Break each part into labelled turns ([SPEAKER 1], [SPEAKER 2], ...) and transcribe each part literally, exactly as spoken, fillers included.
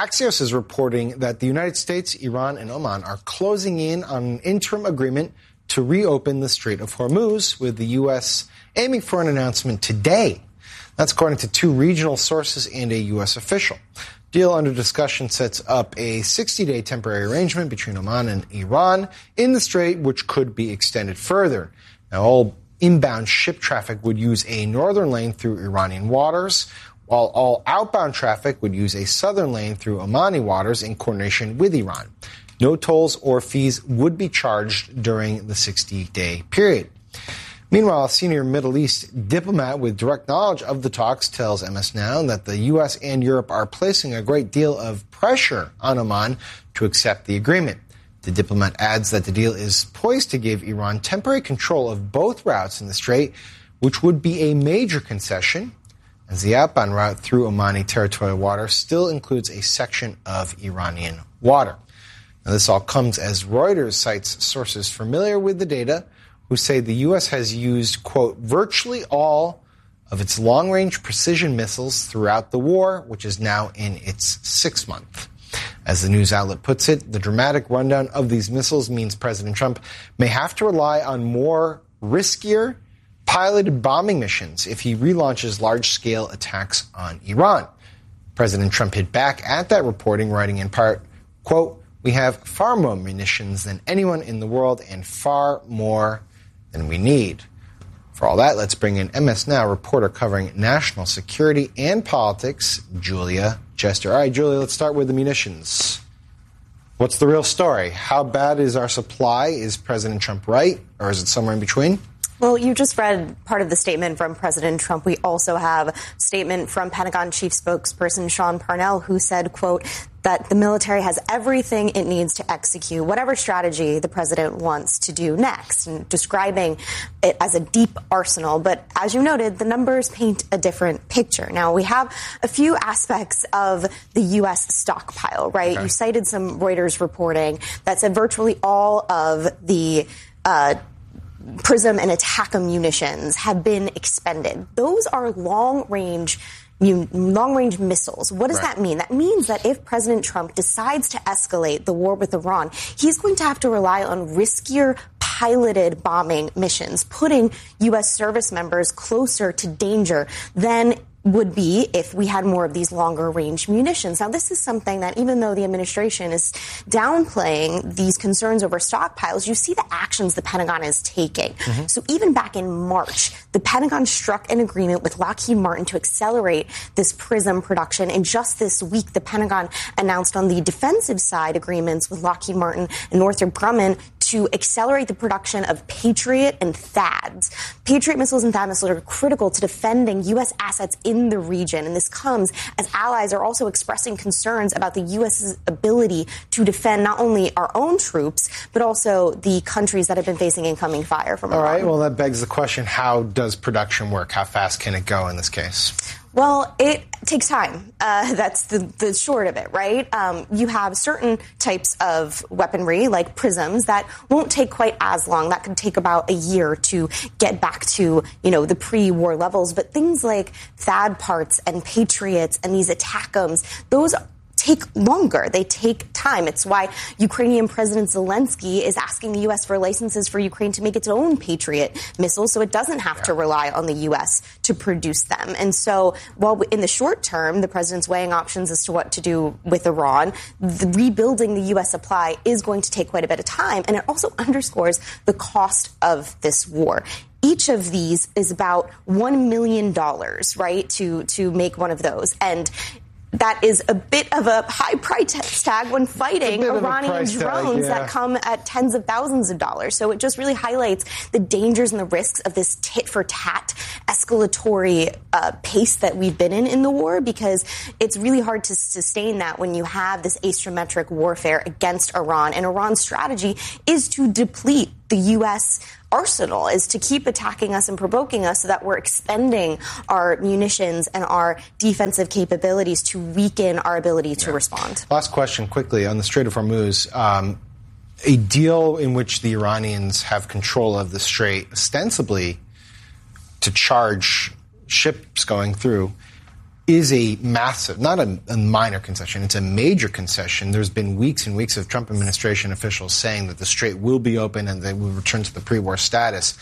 [SPEAKER 1] Axios is reporting that the United States, Iran, and Oman are closing in on an interim agreement to reopen the Strait of Hormuz, with the U S aiming for an announcement today. That's according to two regional sources and a U S official. Deal under discussion sets up a sixty-day temporary arrangement between Oman and Iran in the strait, which could be extended further. Now, all inbound ship traffic would use a northern lane through Iranian waters, while all outbound traffic would use a southern lane through Omani waters in coordination with Iran. No tolls or fees would be charged during the sixty-day period. Meanwhile, a senior Middle East diplomat with direct knowledge of the talks tells M S Now that the U S and Europe are placing a great deal of pressure on Oman to accept the agreement. The diplomat adds that the deal is poised to give Iran temporary control of both routes in the strait, which would be a major concession, as the outbound route through Omani territorial water still includes a section of Iranian water. Now, this all comes as Reuters cites sources familiar with the data who say the U S has used, quote, virtually all of its long-range precision missiles throughout the war, which is now in its sixth month. As the news outlet puts it, the dramatic rundown of these missiles means President Trump may have to rely on more riskier piloted bombing missions if he relaunches large-scale attacks on Iran. President Trump hit back at that reporting, writing in part, quote, we have far more munitions than anyone in the world and far more than we need. For all that, let's bring in M S Now reporter covering national security and politics, Julia Chester. All right, Julia, let's start with the munitions. What's the real story? How bad is our supply? Is President Trump right, or is it somewhere in between?
[SPEAKER 2] Well, you just read part of the statement from President Trump. We also have a statement from Pentagon Chief Spokesperson Sean Parnell, who said, quote, that the military has everything it needs to execute whatever strategy the president wants to do next, and describing it as a deep arsenal. But as you noted, the numbers paint a different picture. Now, we have a few aspects of the U S stockpile, right? Okay. You cited some Reuters reporting that said virtually all of the uh PRISM and ATACMS munitions have been expended. Those are long-range long-range missiles. What does right. that mean? That means that if President Trump decides to escalate the war with Iran, he's going to have to rely on riskier piloted bombing missions, putting U S service members closer to danger than would be if we had more of these longer range munitions. Now, this is something that even though the administration is downplaying these concerns over stockpiles, you see the actions the Pentagon is taking. Mm-hmm. So even back in March, the Pentagon struck an agreement with Lockheed Martin to accelerate this PRISM production. And just this week, the Pentagon announced on the defensive side agreements with Lockheed Martin and Northrop Grumman to accelerate the production of Patriot and THAADs. Patriot missiles and THAAD missiles are critical to defending U S assets in the region. And this comes as allies are also expressing concerns about the U S's ability to defend not only our own troops, but also the countries that have been facing incoming fire from Iran.
[SPEAKER 1] All right, well, that begs the question, how does production work? How fast can it go in this case?
[SPEAKER 2] Well, it takes time. Uh, that's the, the short of it, right? Um, you have certain types of weaponry, like PRISMs, that won't take quite as long. That could take about a year to get back to, you know, the pre-war levels. But things like THAAD parts and Patriots and these ATACMS, those take longer. They take time. It's why Ukrainian President Zelensky is asking the U S for licenses for Ukraine to make its own Patriot missiles so it doesn't have yeah. to rely on the U S to produce them. And so while in the short term, the president's weighing options as to what to do with Iran, the rebuilding the U S supply is going to take quite a bit of time. And it also underscores the cost of this war. Each of these is about one million dollars, right, to, to make one of those. And that is a bit of a high price tag when fighting Iranian drones tag, yeah. that come at tens of thousands of dollars. So it just really highlights the dangers and the risks of this tit-for-tat escalatory uh, pace that we've been in in the war, because it's really hard to sustain that when you have this asymmetric warfare against Iran. And Iran's strategy is to deplete the U S arsenal, is to keep attacking us and provoking us so that we're expending our munitions and our defensive capabilities to weaken our ability to yeah. respond.
[SPEAKER 1] Last question quickly on the Strait of Hormuz. Um, a deal in which the Iranians have control of the strait, ostensibly to charge ships going through. is a massive, not a, a minor concession, it's a major concession. There's been weeks and weeks of Trump administration officials saying that the Strait will be open and they will return to the pre-war status.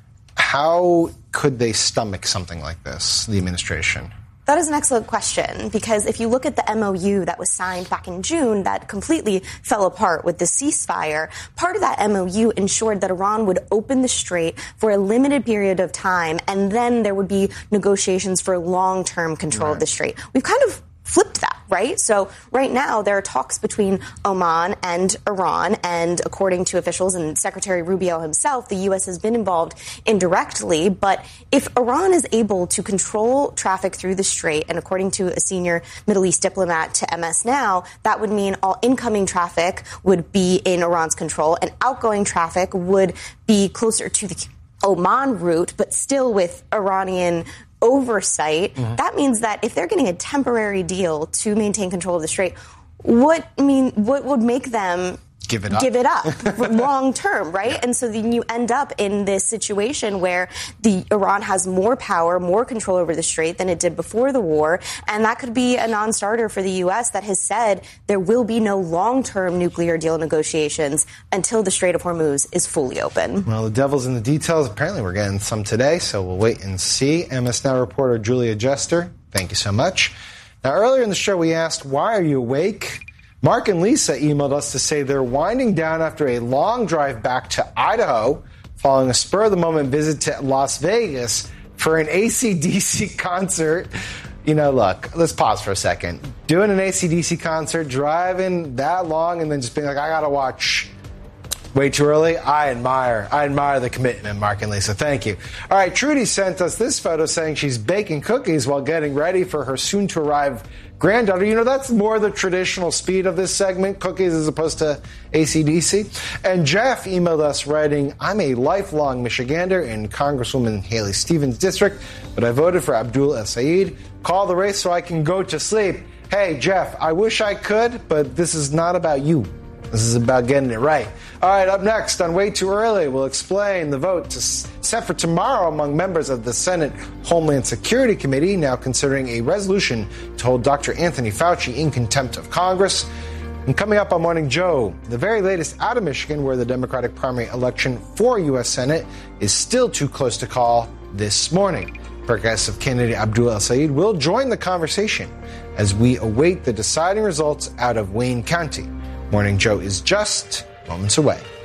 [SPEAKER 1] How could they stomach something like this, the administration?
[SPEAKER 2] That is an excellent question, because if you look at the M O U that was signed back in June that completely fell apart with the ceasefire, part of that M O U ensured that Iran would open the Strait for a limited period of time, and then there would be negotiations for long-term control right. of the Strait. We've kind of flipped that, right? So right now there are talks between Oman and Iran, and according to officials and Secretary Rubio himself, the U S has been involved indirectly. But if Iran is able to control traffic through the Strait, and according to a senior Middle East diplomat to M S Now, that would mean all incoming traffic would be in Iran's control and outgoing traffic would be closer to the Oman route, but still with Iranian oversight. Mm-hmm. That means that if they're getting a temporary deal to maintain control of the Strait, what I mean, what would make them
[SPEAKER 1] give it up,
[SPEAKER 2] give it up long term, right? Yeah. And so then you end up in this situation where the Iran has more power, more control over the Strait than it did before the war, and that could be a non-starter for the U S that has said there will be no long-term nuclear deal negotiations until the Strait of Hormuz is fully open.
[SPEAKER 1] Well, the devil's in the details. Apparently, we're getting some today, so we'll wait and see. M S Now reporter Julia Jester, thank you so much. Now, earlier in the show, we asked, why are you awake? Mark and Lisa emailed us to say they're winding down after a long drive back to Idaho following a spur-of-the-moment visit to Las Vegas for an A C D C concert. You know, look, let's pause for a second. Doing an A C D C concert, driving that long, and then just being like, I gotta watch way too early. I admire, I admire the commitment, Mark and Lisa. Thank you. All right, Trudy sent us this photo saying she's baking cookies while getting ready for her soon-to-arrive granddaughter. You know, that's more the traditional speed of this segment, cookies as opposed to A C D C. And Jeff emailed us writing, I'm a lifelong Michigander in Congresswoman Haley Stevens' district, but I voted for Abdul El-Sayed. Call the race so I can go to sleep. Hey, Jeff, I wish I could, but this is not about you. This is about getting it right. All right, up next on Way Too Early, we'll explain the vote to set for tomorrow among members of the Senate Homeland Security Committee, now considering a resolution to hold Doctor Anthony Fauci in contempt of Congress. And coming up on Morning Joe, the very latest out of Michigan, where the Democratic primary election for U S Senate is still too close to call this morning. Progressive candidate Abdul El-Sayed will join the conversation as we await the deciding results out of Wayne County. Morning Joe is just moments away.